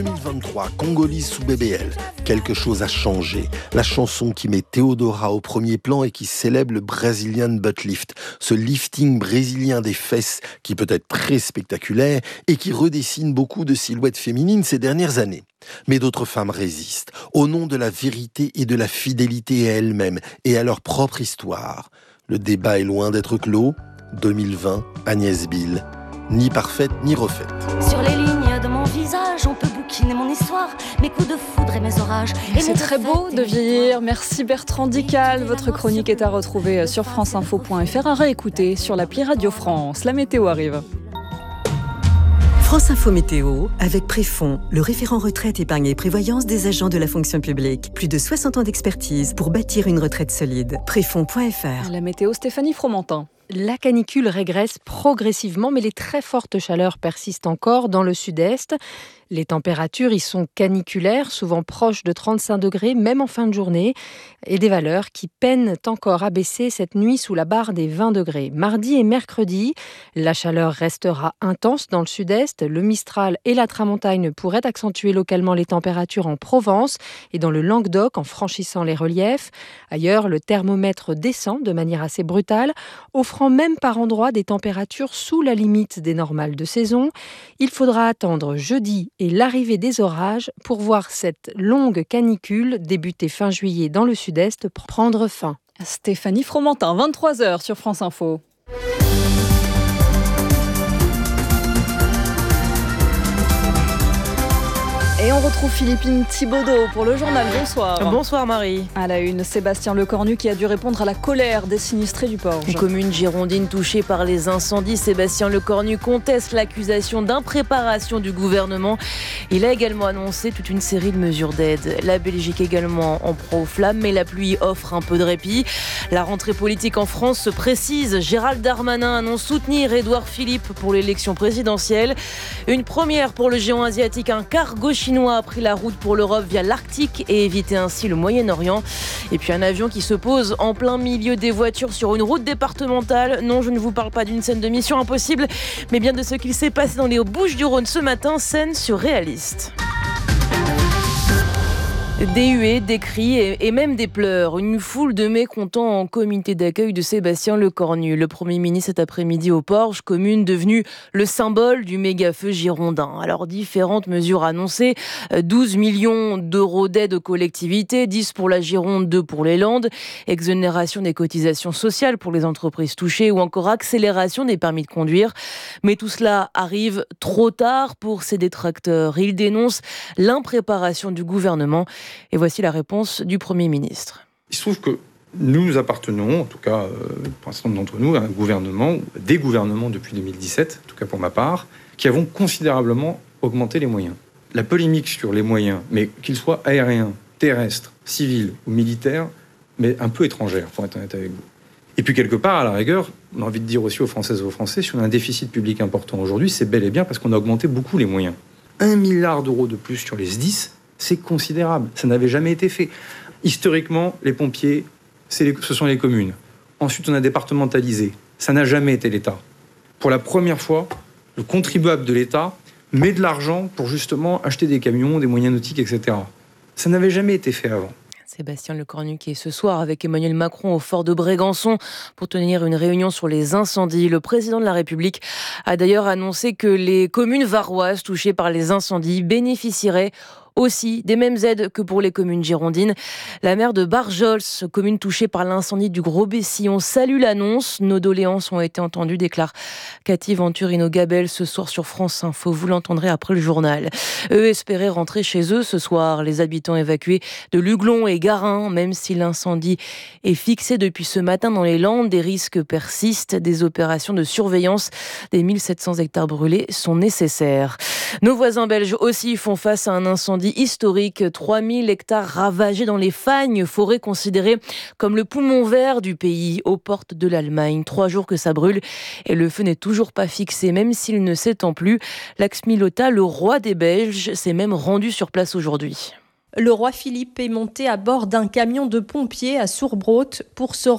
2023, Congolise sous BBL. Quelque chose a changé. La chanson qui met Théodora au premier plan et qui célèbre le Brazilian Butt Lift. Ce lifting brésilien des fesses qui peut être très spectaculaire et qui redessine beaucoup de silhouettes féminines ces dernières années. Mais d'autres femmes résistent, au nom de la vérité et de la fidélité à elles-mêmes et à leur propre histoire. Le débat est loin d'être clos. 2020, Agnès Bill. Ni parfaite, ni refaite. Sur les lignes de mon visage, on peut bouquiner mon histoire, mes coups de foudre et mes orages. C'est très beau de vieillir. Merci Bertrand Dical. Votre chronique est à retrouver sur franceinfo.fr, à réécouter sur l'appli Radio France. La météo arrive. France Info Météo, avec Préfond, le référent retraite, épargne et prévoyance des agents de la fonction publique. Plus de 60 ans d'expertise pour bâtir une retraite solide. Préfond.fr. La météo, Stéphanie Fromentin. La canicule régresse progressivement, mais les très fortes chaleurs persistent encore dans le sud-est. Les températures y sont caniculaires, souvent proches de 35 degrés, même en fin de journée, et des valeurs qui peinent encore à baisser cette nuit sous la barre des 20 degrés. Mardi et mercredi, la chaleur restera intense dans le sud-est. Le Mistral et la Tramontagne pourraient accentuer localement les températures en Provence et dans le Languedoc en franchissant les reliefs. Ailleurs, le thermomètre descend de manière assez brutale, offrant même par endroits des températures sous la limite des normales de saison. Il faudra attendre jeudi et l'arrivée des orages pour voir cette longue canicule débutée fin juillet dans le sud-est prendre fin. Stéphanie Fromentin, 23h sur France Info. Et on retrouve Philippine Thibaudot pour le journal. Bonsoir. Bonsoir Marie. À la une, Sébastien Lecornu qui a dû répondre à la colère des sinistrés du Porge. Une commune girondine touchée par les incendies, Sébastien Lecornu conteste l'accusation d'impréparation du gouvernement. Il a également annoncé toute une série de mesures d'aide. La Belgique également en proie aux flammes, mais la pluie offre un peu de répit. La rentrée politique en France se précise. Gérald Darmanin annonce soutenir Édouard Philippe pour l'élection présidentielle. Une première pour le géant asiatique, un cargo chinois a pris la route pour l'Europe via l'Arctique et évité ainsi le Moyen-Orient. Et puis un avion qui se pose en plein milieu des voitures sur une route départementale. Non, je ne vous parle pas d'une scène de Mission Impossible, mais bien de ce qu'il s'est passé dans les Bouches-du-Rhône ce matin, scène surréaliste. Des huées, des cris et même des pleurs. Une foule de mécontents en comité d'accueil de Sébastien Lecornu. Le Premier ministre cet après-midi au Porge, commune devenue le symbole du méga-feu girondin. Alors, différentes mesures annoncées. 12 millions d'euros d'aide aux collectivités, 10 pour la Gironde, 2 pour les Landes. Exonération des cotisations sociales pour les entreprises touchées ou encore accélération des permis de conduire. Mais tout cela arrive trop tard pour ces détracteurs. Ils dénoncent l'impréparation du gouvernement. Et voici la réponse du Premier ministre. Il se trouve que nous appartenons, en tout cas pour un certain nombre d'entre nous, à un gouvernement, des gouvernements depuis 2017, en tout cas pour ma part, qui avons considérablement augmenté les moyens. La polémique sur les moyens, mais qu'ils soient aériens, terrestres, civils ou militaires, mais un peu étrangère, pour être honnête avec vous. Et puis quelque part, à la rigueur, on a envie de dire aussi aux Françaises et aux Français, si on a un déficit public important aujourd'hui, c'est bel et bien parce qu'on a augmenté beaucoup les moyens. 1 milliard d'euros de plus sur les SDIS, c'est considérable. Ça n'avait jamais été fait. Historiquement, les pompiers, ce sont les communes. Ensuite, on a départementalisé. Ça n'a jamais été l'État. Pour la première fois, le contribuable de l'État met de l'argent pour justement acheter des camions, des moyens nautiques, etc. Ça n'avait jamais été fait avant. Sébastien Lecornu qui est ce soir avec Emmanuel Macron au fort de Brégançon pour tenir une réunion sur les incendies. Le président de la République a d'ailleurs annoncé que les communes varoises touchées par les incendies bénéficieraient aussi des mêmes aides que pour les communes girondines. La maire de Barjols, commune touchée par l'incendie du Gros-Bessillon, salue l'annonce. Nos doléances ont été entendues, déclare Cathy Venturino-Gabel ce soir sur France Info. Vous l'entendrez après le journal. Eux espéraient rentrer chez eux ce soir. Les habitants évacués de Luglon et Garin, même si l'incendie est fixé depuis ce matin dans les Landes, des risques persistent. Des opérations de surveillance des 1700 hectares brûlés sont nécessaires. Nos voisins belges aussi font face à un incendie historique. 3000 hectares ravagés dans les Fagnes, forêt considérée comme le poumon vert du pays, aux portes de l'Allemagne. 3 jours que ça brûle et le feu n'est toujours pas fixé, même s'il ne s'étend plus. Lax Milota, le roi des Belges, s'est même rendu sur place aujourd'hui. Le roi Philippe est monté à bord d'un camion de pompiers à Sourbrot pour se